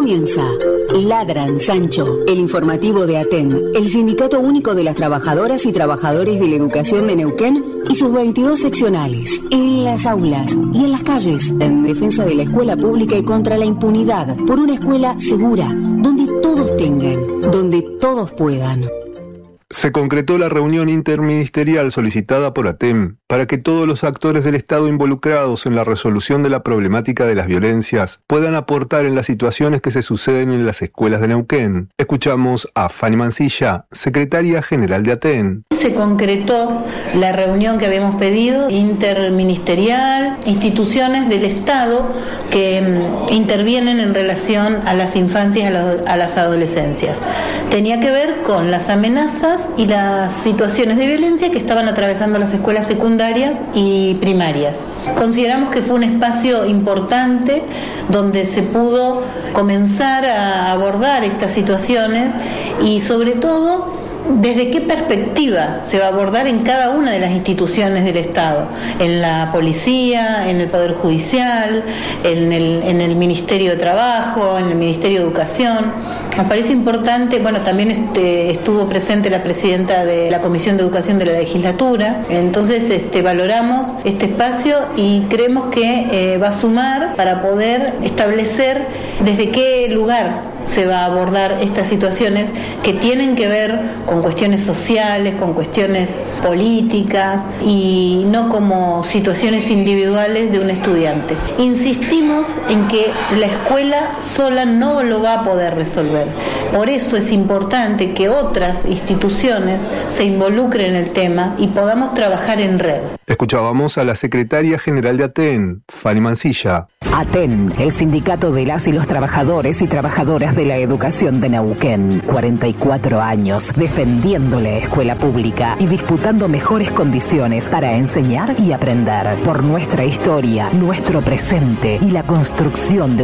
comienza Ladran Sancho, el informativo de ATEN, el Sindicato Único de las Trabajadoras y Trabajadores de la Educación de Neuquén y sus 22 seccionales, en las aulas y en las calles, en defensa de la escuela pública y contra la impunidad, por una escuela segura, donde todos tengan, donde todos puedan. Se concretó la reunión interministerial solicitada por ATEN para que todos los actores del Estado involucrados en la resolución de la problemática de las violencias puedan aportar en las situaciones que se suceden en las escuelas de Neuquén. Escuchamos a Fanny Mancilla, secretaria general de ATEN. Se concretó la reunión que habíamos pedido, interministerial, instituciones del Estado que intervienen en relación a las infancias, a las adolescencias. Tenía que ver con las amenazas y las situaciones de violencia que estaban atravesando las escuelas secundarias y primarias. Consideramos que fue un espacio importante donde se pudo comenzar a abordar estas situaciones y sobre todo desde qué perspectiva se va a abordar en cada una de las instituciones del Estado, en la policía, en el Poder Judicial, en el Ministerio de Trabajo, en el Ministerio de Educación. Nos parece importante, bueno, también estuvo presente la presidenta de la Comisión de Educación de la legislatura, entonces valoramos este espacio y creemos que va a sumar para poder establecer desde qué lugar se va a abordar estas situaciones que tienen que ver con cuestiones sociales, con cuestiones políticas y no como situaciones individuales de un estudiante. Insistimos en que la escuela sola no lo va a poder resolver. Por eso es importante que otras instituciones se involucren en el tema y podamos trabajar en red. Escuchábamos a la secretaria general de ATEN, Fanny Mancilla. ATEN, el sindicato de las y los trabajadores y trabajadoras de la educación de Neuquén. 44 años defendiendo la escuela pública y disputando mejores condiciones para enseñar y aprender por nuestra historia, nuestro presente y la construcción de